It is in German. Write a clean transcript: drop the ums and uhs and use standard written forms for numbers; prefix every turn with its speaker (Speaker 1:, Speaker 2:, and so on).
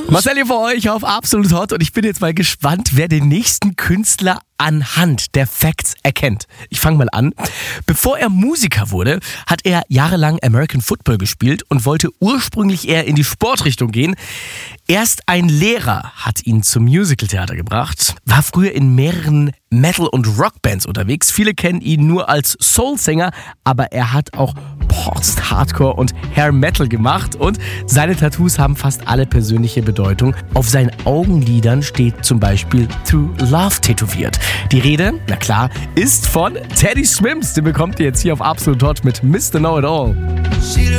Speaker 1: Marcel hier für euch auf Absolut Hot und ich bin jetzt mal gespannt, wer den nächsten Künstler anhand der Facts erkennt. Ich fange mal an. Bevor er Musiker wurde, hat er jahrelang American Football gespielt und wollte ursprünglich eher in die Sportrichtung gehen. Erst ein Lehrer hat ihn zum Musicaltheater gebracht, war früher in mehreren Metal- und Rockbands unterwegs. Viele kennen ihn nur als Soul-Sänger, aber er hat auch Post-Hardcore und Hair Metal gemacht und seine Tattoos haben fast alle persönliche Bedeutung. Auf seinen Augenlidern steht zum Beispiel Through Love tätowiert. Die Rede, na klar, ist von Teddy Swims. Den bekommt ihr jetzt hier auf Absolut Hot mit Mr. Know It All.